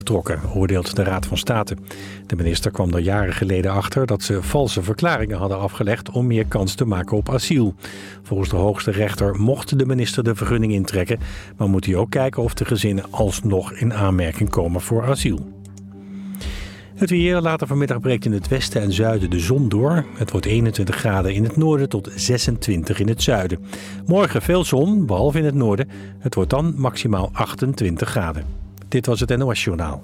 Trokken, oordeelt de Raad van State. De minister kwam er jaren geleden achter dat ze valse verklaringen hadden afgelegd om meer kans te maken op asiel. Volgens de hoogste rechter mocht de minister de vergunning intrekken, maar moet hij ook kijken of de gezinnen alsnog in aanmerking komen voor asiel. Het weer, later vanmiddag breekt in het westen en zuiden de zon door. Het wordt 21 graden in het noorden tot 26 in het zuiden. Morgen veel zon, behalve in het noorden. Het wordt dan maximaal 28 graden. Dit was het NOS Journaal.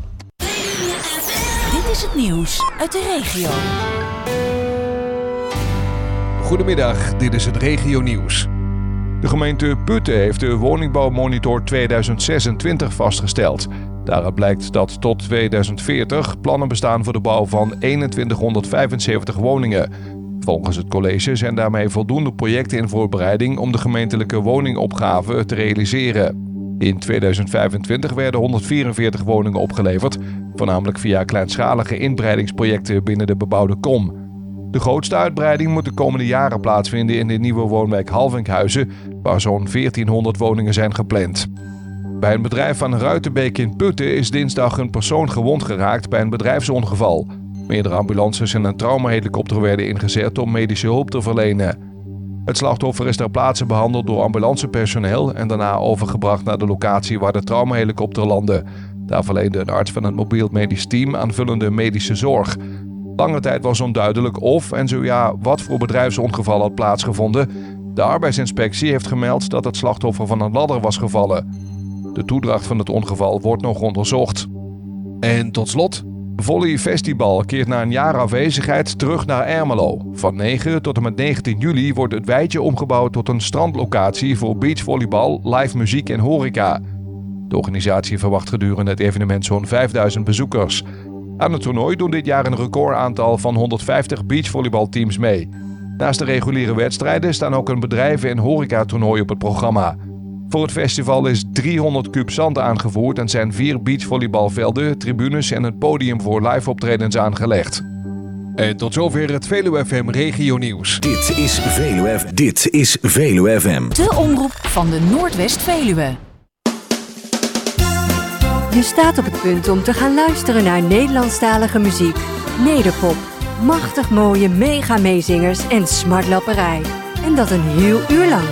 Dit is het nieuws uit de regio. Goedemiddag, dit is het regionieuws. De gemeente Putten heeft de woningbouwmonitor 2026 vastgesteld. Daaruit blijkt dat tot 2040 plannen bestaan voor de bouw van 2175 woningen. Volgens het college zijn daarmee voldoende projecten in voorbereiding om de gemeentelijke woningopgave te realiseren. In 2025 werden 144 woningen opgeleverd, voornamelijk via kleinschalige inbreidingsprojecten binnen de bebouwde kom. De grootste uitbreiding moet de komende jaren plaatsvinden in de nieuwe woonwijk Halvinkhuizen, waar zo'n 1400 woningen zijn gepland. Bij een bedrijf van Ruitenbeek in Putten is dinsdag een persoon gewond geraakt bij een bedrijfsongeval. Meerdere ambulances en een traumahelikopter werden ingezet om medische hulp te verlenen. Het slachtoffer is ter plaatse behandeld door ambulancepersoneel en daarna overgebracht naar de locatie waar de traumahelikopter landde. Daar verleende een arts van het mobiel medisch team aanvullende medische zorg. Lange tijd was onduidelijk of en zo ja wat voor bedrijfsongeval had plaatsgevonden. De arbeidsinspectie heeft gemeld dat het slachtoffer van een ladder was gevallen. De toedracht van het ongeval wordt nog onderzocht. En tot slot, Volley Festival keert na een jaar afwezigheid terug naar Ermelo. Van 9 tot en met 19 juli wordt het weidje omgebouwd tot een strandlocatie voor beachvolleybal, live muziek en horeca. De organisatie verwacht gedurende het evenement zo'n 5000 bezoekers. Aan het toernooi doen dit jaar een recordaantal van 150 beachvolleybalteams mee. Naast de reguliere wedstrijden staan ook een bedrijven- en horecatoernooi op het programma. Voor het festival is 300 kuub zand aangevoerd en zijn 4 beachvolleybalvelden, tribunes en een podium voor live optredens aangelegd. En tot zover het Veluwe FM regionieuws. Dit is Veluwe FM. De omroep van de Noordwest-Veluwe. Je staat op het punt om te gaan luisteren naar Nederlandstalige muziek. Nederpop, machtig mooie mega-meezingers en smartlapperij. En dat een heel uur lang.